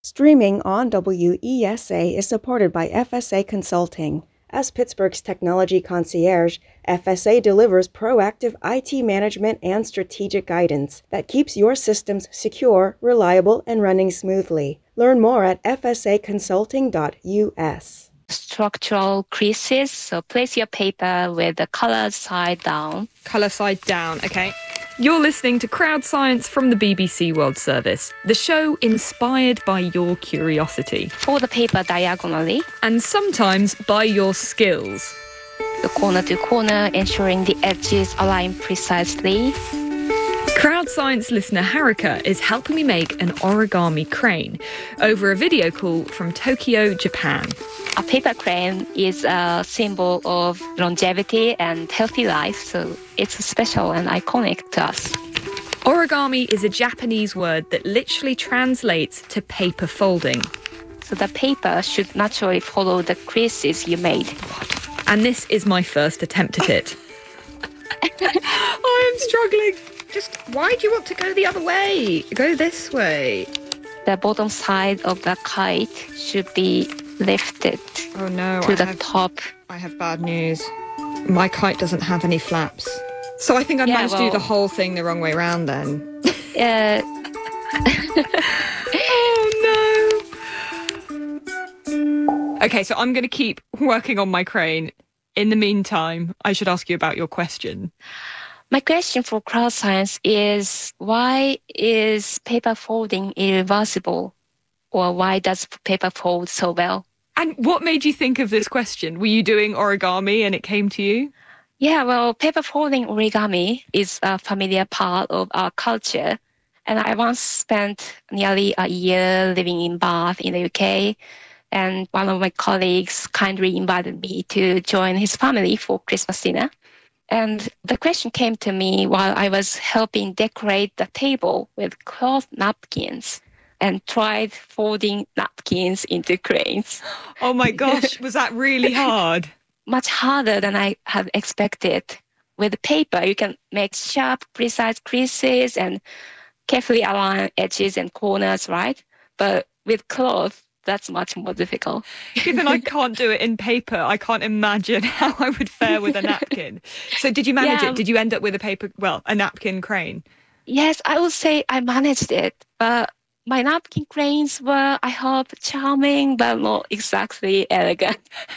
Streaming on WESA is supported by FSA Consulting. As Pittsburgh's technology concierge, FSA delivers proactive IT management and strategic guidance that keeps your systems secure, reliable, and running smoothly. Learn more at fsaconsulting.us. Structural creases, so place your paper with the color side down. Colour side down, okay. You're listening to Crowd Science from the BBC World Service, the show inspired by your curiosity. Fold the paper diagonally. And sometimes by your skills. The corner to corner, ensuring the edges align precisely. Crowd Science listener Haruka is helping me make an origami crane over a video call from Tokyo, Japan. A paper crane is a symbol of longevity and healthy life, so it's special and iconic to us. Origami is a Japanese word that literally translates to paper folding. So the paper should naturally follow the creases you made. And this is my first attempt at it. I am struggling. Just, why do you want to go the other way? Go this way. The bottom side of the kite should be lifted to the top. I have bad news. My kite doesn't have any flaps. So I think I managed to do the whole thing the wrong way round then. Oh no. Okay, so I'm going to keep working on my crane. In the meantime, I should ask you about your question. My question for crowd science is, why is paper folding irreversible? Or why does paper fold so well? And what made you think of this question? Were you doing origami and it came to you? Yeah, well, paper folding origami is a familiar part of our culture. And I once spent nearly a year living in Bath in the UK. And one of my colleagues kindly invited me to join his family for Christmas dinner. And the question came to me while I was helping decorate the table with cloth napkins and tried folding napkins into cranes. Oh my gosh, was that really hard? Much harder than I had expected. With paper, you can make sharp, precise creases and carefully align edges and corners, right? But with cloth, that's much more difficult. Given I can't do it in paper, I can't imagine how I would fare with a napkin. So did you manage it? Did you end up with a napkin crane? Yes, I would say I managed it. But my napkin cranes were, I hope, charming, but not exactly elegant.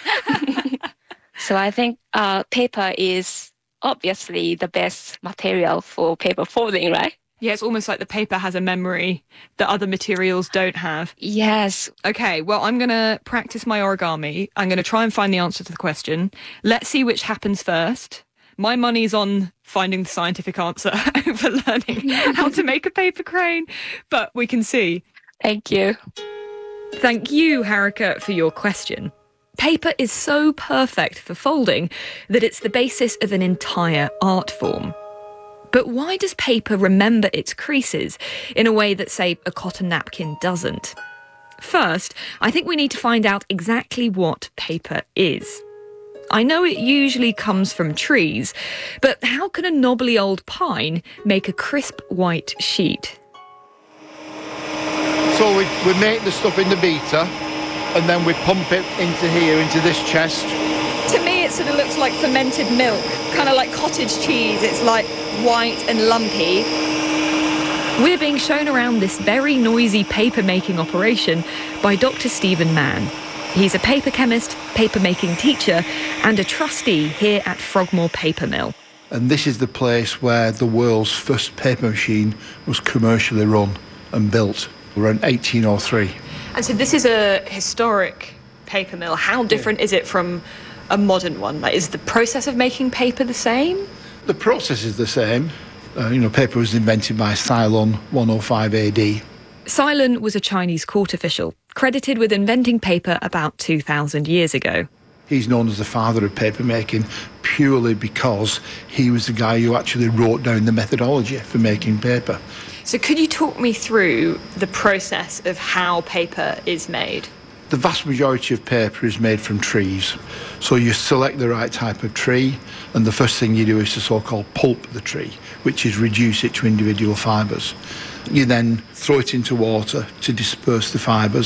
So I think paper is obviously the best material for paper folding, right? Yeah, it's almost like the paper has a memory that other materials don't have. Yes. Okay, well, I'm going to practice my origami. I'm going to try and find the answer to the question. Let's see which happens first. My money's on finding the scientific answer over learning how to make a paper crane, but we can see. Thank you. Thank you, Haruka, for your question. Paper is so perfect for folding that it's the basis of an entire art form. But why does paper remember its creases in a way that, say, a cotton napkin doesn't? First, I think we need to find out exactly what paper is. I know it usually comes from trees, but how can a knobbly old pine make a crisp white sheet? So we make the stuff in the beater and then we pump it into here, into this chest. To me, it sort of looks like fermented milk, kind of like cottage cheese. It's like white and lumpy. We're being shown around this very noisy paper-making operation by Dr. Stephen Mann. He's a paper chemist, paper-making teacher, and a trustee here at Frogmore Paper Mill. And this is the place where the world's first paper machine was commercially run and built around 1803. And so this is a historic paper mill. How different is it from a modern one? Like, is the process of making paper the same? The process is the same. Paper was invented by Cylon 105 AD. Cylon was a Chinese court official, credited with inventing paper about 2,000 years ago. He's known as the father of paper making purely because he was the guy who actually wrote down the methodology for making paper. So could you talk me through the process of how paper is made? The vast majority of paper is made from trees. So you select the right type of tree, and the first thing you do is to so-called pulp the tree, which is reduce it to individual fibres. You then throw it into water to disperse the fibres.